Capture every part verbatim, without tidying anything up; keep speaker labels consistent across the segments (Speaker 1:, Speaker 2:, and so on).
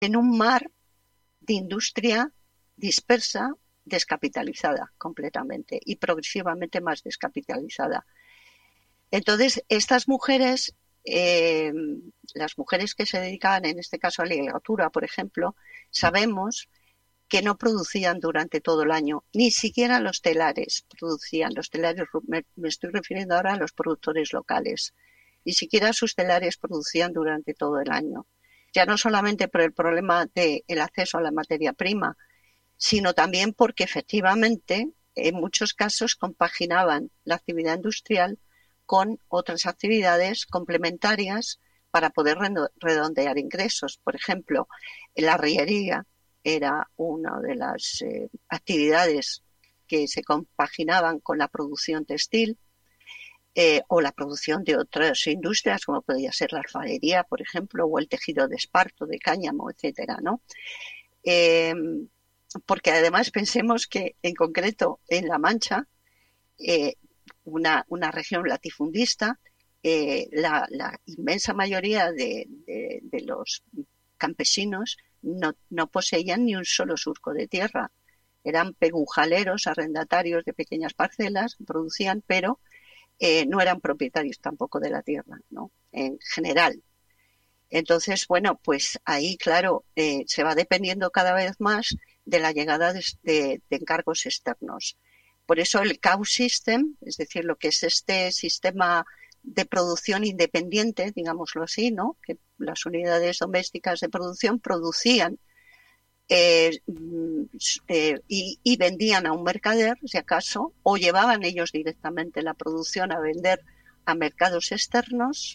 Speaker 1: en un mar de industria dispersa, descapitalizada completamente y progresivamente más descapitalizada. Entonces, estas mujeres, eh, las mujeres que se dedicaban en este caso a la agricultura, por ejemplo, sabemos que no producían durante todo el año, ni siquiera los telares producían. Los telares, me, me estoy refiriendo ahora a los productores locales, ni siquiera sus telares producían durante todo el año. Ya no solamente por el problema del acceso a la materia prima, sino también porque efectivamente en muchos casos compaginaban la actividad industrial con otras actividades complementarias para poder redondear ingresos. Por ejemplo, la arriería era una de las eh, actividades que se compaginaban con la producción textil eh, o la producción de otras industrias, como podría ser la alfarería, por ejemplo, o el tejido de esparto, de cáñamo, etcétera, ¿no? Eh, porque además pensemos que en concreto en La Mancha, eh, una, una región latifundista, eh, la, la inmensa mayoría de, de, de los campesinos no, no poseían ni un solo surco de tierra. Eran pegujaleros, arrendatarios de pequeñas parcelas, producían, pero eh, no eran propietarios tampoco de la tierra, ¿no? En general. Entonces, bueno, pues ahí, claro, eh, se va dependiendo cada vez más de la llegada de, de, de encargos externos. Por eso el cow system, es decir, lo que es este sistema de producción independiente, digámoslo así, ¿no? Que las unidades domésticas de producción producían eh, eh, y, y vendían a un mercader, si acaso, o llevaban ellos directamente la producción a vender a mercados externos.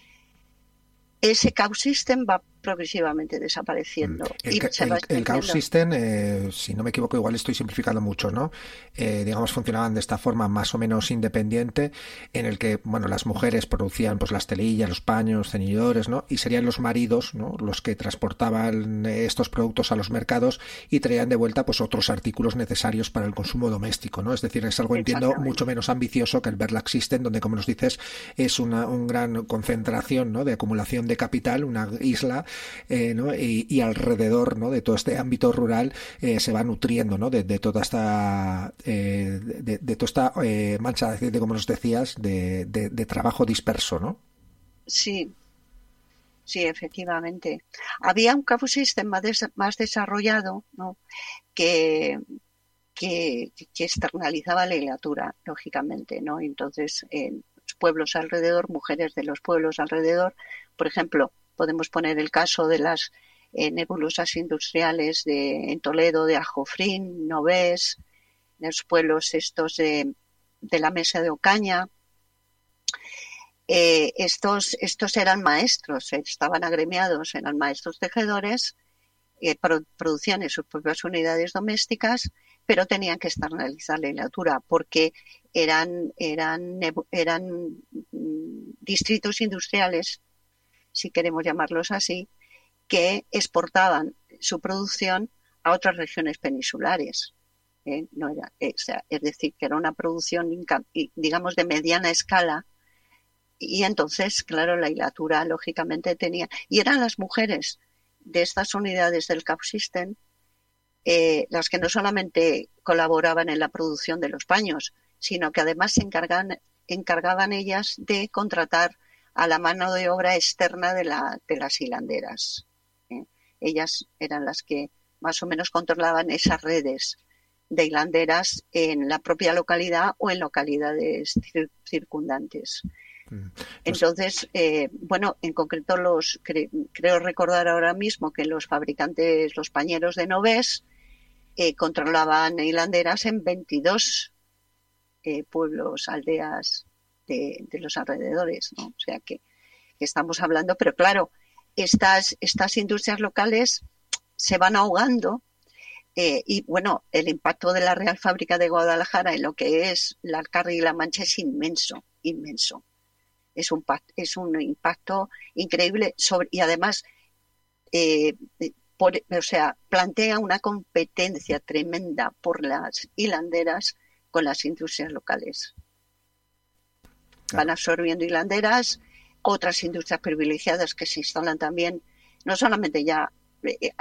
Speaker 1: Ese cow system va progresivamente desapareciendo.
Speaker 2: El,
Speaker 1: Y se
Speaker 2: el,
Speaker 1: va
Speaker 2: el cow system, eh, si no me equivoco, igual estoy simplificando mucho, ¿no? Eh, digamos, funcionaban de esta forma más o menos independiente, en el que, bueno, las mujeres producían pues las telillas, los paños, ceñidores, ¿no? Y serían los maridos, ¿no? Los que transportaban estos productos a los mercados y traían de vuelta pues otros artículos necesarios para el consumo doméstico, ¿no? Es decir, es algo, entiendo, mucho menos ambicioso que el Verlag System, donde, como nos dices, es una un gran concentración, ¿no? De acumulación de capital, una isla. Eh, ¿no? y, y alrededor, ¿no? De todo este ámbito rural eh, se va nutriendo, ¿no? de, de toda esta eh, de, de toda esta eh, mancha de, de, como nos decías, de, de, de trabajo disperso, ¿no?
Speaker 1: Sí, sí, efectivamente. Había un cow system más, des, más desarrollado, ¿no? que, que, que externalizaba la hilatura, lógicamente, ¿no? Entonces, en los pueblos alrededor, mujeres de los pueblos alrededor, por ejemplo, podemos poner el caso de las eh, nebulosas industriales de, en Toledo, de Ajofrín, Novés, los pueblos estos de, de la Mesa de Ocaña. Eh, estos, estos eran maestros, eh, estaban agremiados, eran maestros tejedores, eh, pro, producían en sus propias unidades domésticas, pero tenían que externalizar la hilatura porque eran, eran, eran distritos industriales, si queremos llamarlos así, que exportaban su producción a otras regiones peninsulares. ¿eh? No era, eh, o sea, es decir, que era una producción, digamos, de mediana escala, y entonces, claro, la hilatura lógicamente tenía... Y eran las mujeres de estas unidades del cow system eh, las que no solamente colaboraban en la producción de los paños, sino que además se encargaban, encargaban ellas de contratar a la mano de obra externa de, la, de las hilanderas. ¿eh? Ellas eran las que más o menos controlaban esas redes de hilanderas en la propia localidad o en localidades cir circundantes. Entonces, eh, bueno, en concreto los cre creo recordar ahora mismo que los fabricantes, los pañeros de Novés, eh, controlaban hilanderas en veintidós eh, pueblos, aldeas de, de los alrededores, ¿no? O sea que, que estamos hablando, pero claro, estas, estas industrias locales se van ahogando eh, y bueno, el impacto de la Real Fábrica de Guadalajara en lo que es la Alcarria y la Mancha es inmenso, inmenso. Es un, es un impacto increíble sobre, y además eh, por, o sea, plantea una competencia tremenda por las hilanderas con las industrias locales. Claro. Van absorbiendo hilanderas, otras industrias privilegiadas que se instalan también, no solamente ya eh,